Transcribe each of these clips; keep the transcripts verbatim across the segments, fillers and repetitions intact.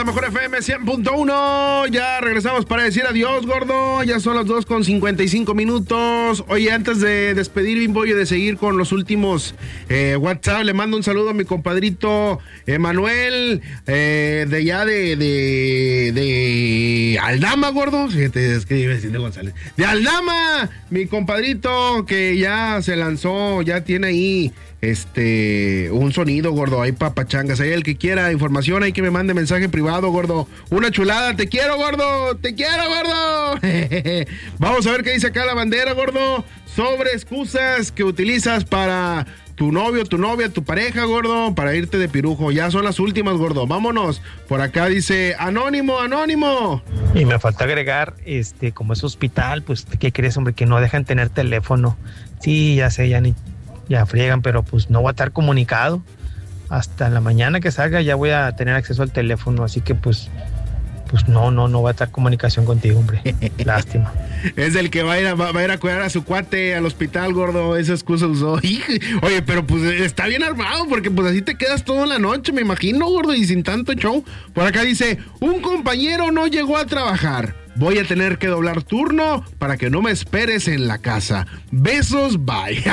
la mejor F M cien punto uno. Ya regresamos para decir adiós, gordo. Ya son las dos con cincuenta y cinco minutos. Oye, antes de despedir, Bimbo, y de seguir con los últimos eh, WhatsApp, le mando un saludo a mi compadrito Emanuel, eh, de ya de, de, de Aldama, gordo. Fíjate, es que iba a decir de González. De Aldama, mi compadrito que ya se lanzó, ya tiene ahí Este, un sonido, gordo, ahí papachangas, ahí el que quiera información, ahí que me mande mensaje privado, gordo, una chulada, te quiero, gordo, te quiero, gordo. Vamos a ver qué dice acá la bandera, gordo, sobre excusas que utilizas para tu novio, tu novia, tu pareja, gordo, para irte de pirujo. Ya son las últimas, gordo, vámonos. Por acá dice, anónimo, anónimo. Y me falta agregar, este, como es hospital, pues, ¿qué crees, hombre? Que no dejan tener teléfono. Sí, ya sé, ya ni... ya friegan, pero pues no voy a estar comunicado. Hasta la mañana que salga ya voy a tener acceso al teléfono, así que pues pues no, no, no va a estar comunicación contigo, hombre. Lástima. Es el que va a, ir a, va a ir a cuidar a su cuate al hospital, gordo. Esa excusa usó. Oye, pero pues está bien armado, porque pues así te quedas toda la noche, me imagino, gordo, y sin tanto show. Por acá dice, un compañero no llegó a trabajar. Voy a tener que doblar turno para que no me esperes en la casa. Besos, bye.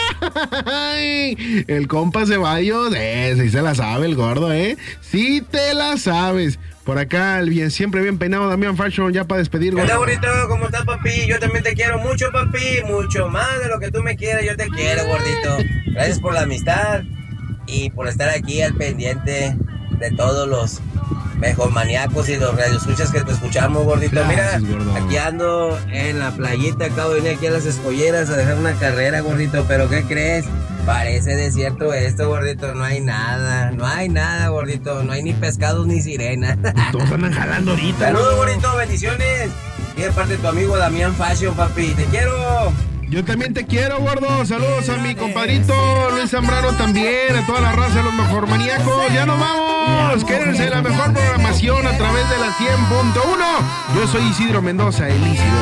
Ay, el compa Ceballos, eh, sí se la sabe el gordo, eh. Sí te la sabes. Por acá, el bien, siempre bien peinado Damián Fashion, ya para despedir. Hola, bonito, ¿cómo estás, papi? Yo también te quiero mucho, papi. Mucho más de lo que tú me quieres, yo te quiero, gordito. Gracias por la amistad y por estar aquí al pendiente de todos los mejor maníacos y los radioescuchas que te escuchamos, gordito. Gracias, mira, gordo. Aquí ando en la playita, acabo de venir aquí a las escolleras a dejar una carrera, gordito, pero ¿qué crees? Parece desierto esto, gordito, no hay nada, no hay nada, gordito, no hay ni pescados ni sirena. Todos andan jalando ahorita. Saludos, gordito, bendiciones. Y de parte de tu amigo Damián Fashion, papi, te quiero. Yo también te quiero, gordo. Saludos a mi compadrito Luis Zambrano también, a toda la raza de los mejor maníacos. ¡Ya nos vamos! Quédense en la mejor programación a través de la cien punto uno. Yo soy Isidro Mendoza, el Isidro.